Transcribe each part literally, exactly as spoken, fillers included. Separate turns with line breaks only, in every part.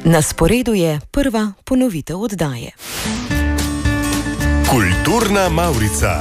Na sporedu je prva ponovitev oddaje.
Kulturna Mavrica.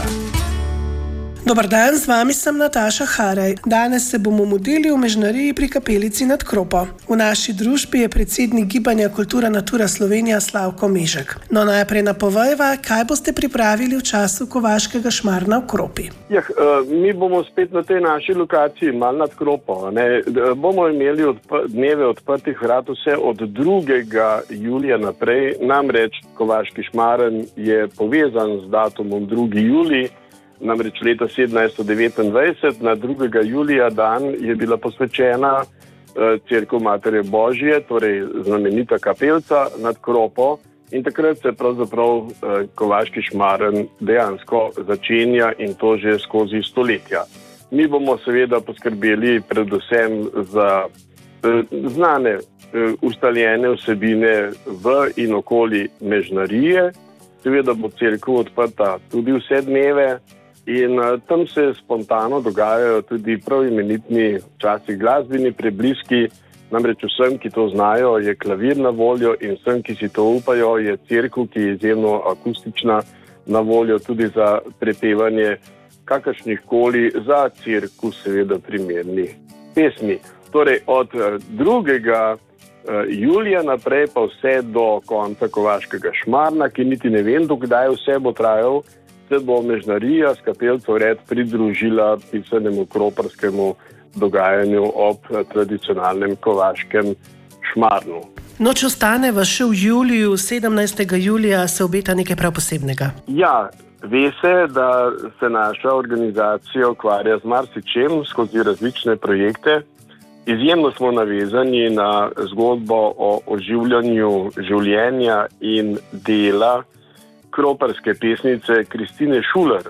Dobar dan, z vami sem Nataša Haraj. Danes se bomo mudili v Mežnariji pri Kapelici nad Kropo. V naši družbi je predsednik gibanja Kultura Natura Slovenija Slavko Mežek. No, najprej napovejva, kaj boste pripravili v času Kovaškega šmarna v Kropi.
Ja, mi bomo spet na tej naši lokaciji, malo nad Kropo. Ne? Bomo imeli odpr- dneve odprtih vrat vse od drugega julija naprej. Namreč Kovaški šmaren je povezan z datumom drugi julij. Namreč leta sedemnajststo devetindvajset, na drugega julija dan, je bila posvečena eh, Cerkev Matere Božje, torej znamenita kapelca nad Kropo, in takrat se pravzaprav eh, Kovaški šmaren dejansko začenja, in to že skozi stoletja. Mi bomo seveda poskrbeli predvsem za eh, znane, eh, ustaljene vsebine v in okoli Mežnarije. Seveda bo cerkev odprta tudi vse dneve. In uh, tam se spontano dogajajo tudi prav imenitni včasih glasbeni prebliski, namreč vsem, ki to znajo, je klavir na voljo, in vsem, ki si to upajo, je cerkev, ki je izjemno akustična, na voljo tudi za prepevanje kakršnih koli za cerkev seveda primernih pesmi. Torej od drugega julija naprej pa vse do konca Kovaškega šmarna, ki niti ne vem, dokdaj vse bo trajal, se bo Mežnarija s kapelco vred pridružila pisanemu kroparskemu dogajanju ob tradicionalnem Kovaškem šmarnu.
Noč ostaneva še v juliju, sedemnajstega julija se obeta nekaj prav posebnega.
Ja, ve se, da se naša organizacija ukvarja z marsičem skozi različne projekte. Izjemno smo navezani na zgodbo o oživljanju življenja in dela kroparske pesnice Kristine Šuler.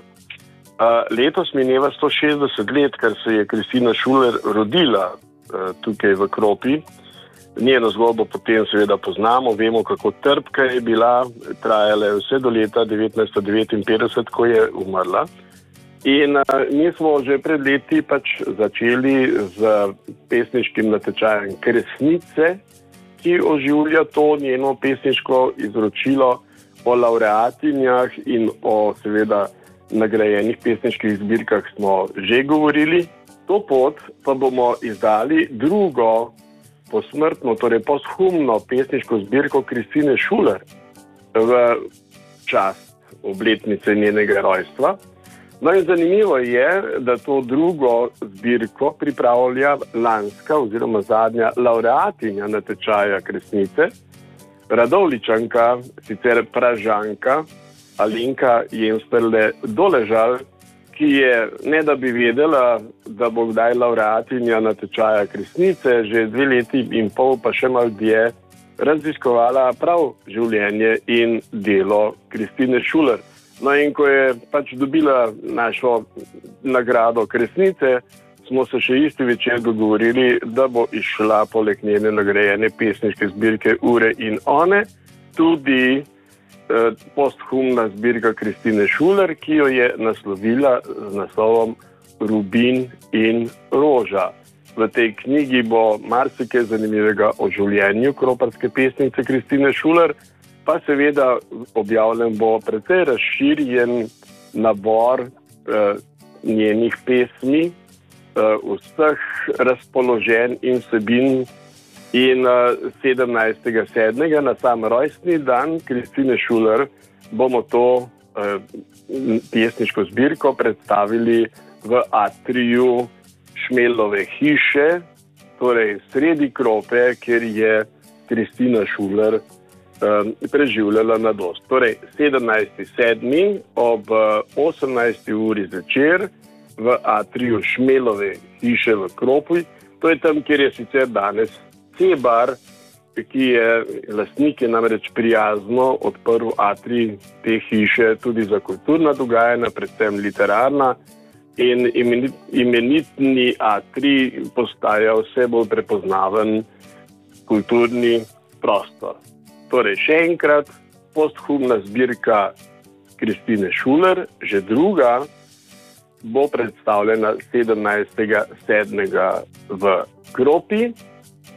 Letos mineva sto šestdeset let, kar se je Kristina Šuler rodila tukaj v Kropi. Njeno zgodbo potem seveda poznamo, vemo, kako trpka je bila, trajala je vse do leta devetnajststo devetinpetdeset, ko je umrla. In mi smo že pred leti pač začeli z pesniškim natečajem Kresnice, ki oživlja to njeno pesniško izročilo. O laureatinjah in o seveda nagrajenih pesniških zbirkah smo že govorili. To pot pa bomo izdali drugo posmrtno, torej posthumno pesniško zbirko Kristine Šuler v čast obletnice njenega rojstva. No in zanimivo je, da to drugo zbirko pripravlja lanska oziroma zadnja laureatinja natečaja Kresnice, Radovličanka, sicer Pražanka, Alenka Jensterle Doležal, ki je, ne da bi vedela, da bo kdaj laureatinja natečaja Kresnice, že dve leti in pol, pa še malo dlje, raziskovala prav življenje in delo Kristine Šuler. No in ko je pač dobila našo nagrado Kresnice, smo se še isti večer dogovorili, da bo izšla poleg njene nagrajene pesniške zbirke Ure in one, tudi eh, posthumna zbirka Kristine Šuler, ki jo je naslovila z naslovom Rubin in roža. V tej knjigi bo marsikaj zanimivega o življenju kroparske pesnice Kristine Šuler, pa seveda objavljen bo precej razširjen nabor eh, njenih pesmi, vseh razpoloženj in vsebin, in sedemnajstega sedmega na sam rojstni dan Kristine Šuler bomo to pesniško zbirko predstavili v atriju Šmelove hiše, torej sredi Krope, kjer je Kristina Šuler preživljala mladost. Torej sedemnajstega sedmega ob osemnajsti uri zvečer v atriju Šmelove hiše v Kropi. To je tam, kjer je sicer danes C-bar, ki je lastnik je namreč prijazno odprl atrij te hiše tudi za kulturna dogajanja, predvsem literarna, in imenitni atrij postaja vse bolj prepoznaven kulturni prostor. Torej še enkrat, posthumna zbirka Kristine Šuler, že druga, bo predstavljena sedemnajstega sedmega v Kropi.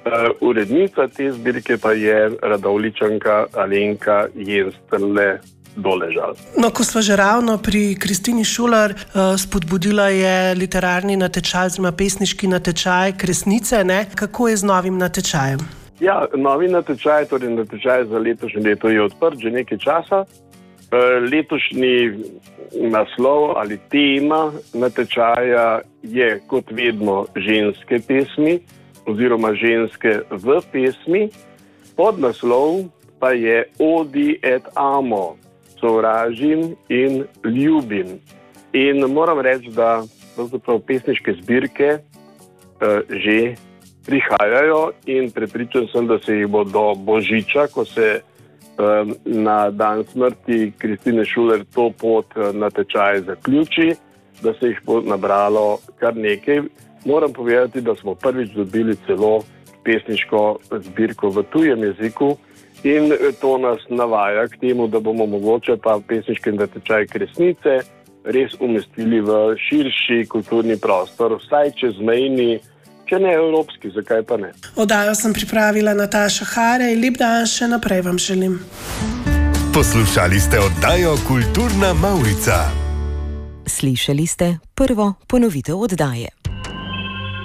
Urednica te zbirke pa je Radovljičanka Alenka Jensterle Doležal.
No, ko smo že ravno pri Kristini Šuler, spodbudila je literarni natečaj oziroma pesniški natečaj Kresnice, ne? Kako je z novim natečajem?
Ja, novi natečaj, torej natečaj za letošnje leto je odprt že nekaj časa. Letošnji naslov ali tema natečaja je kot vedno ženske pesmi oziroma ženske v pesmi. Podnaslov pa je Odi et amo, sovražim in ljubim. In moram reči, da pravzaprav pesniške zbirke uh, že prihajajo in prepričan sem, da se jih bo do Božiča, ko se uh, na dan smrti Kristine Šuler to pot uh, natečaj zaključi, da se jih bo nabralo kar nekaj. Moram povedati, da smo prvič dobili celo pesniško zbirko v tujem jeziku in to nas navaja k temu, da bomo mogoče pa pesniški natečaj Kresnice res umestili v širši kulturni prostor, vsaj čezmejni, če ne evropski, zakaj pa ne.
Oddajo sem pripravila Nataša Harej, lep dan še naprej vam želim.
Poslušali ste oddajo Kulturna Mavrica.
Slišali ste prvo ponovitev oddaje.